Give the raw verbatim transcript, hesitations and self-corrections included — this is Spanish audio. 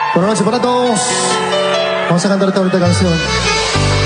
Buenas noches para todos. Vamos a cantar esta bonita canción.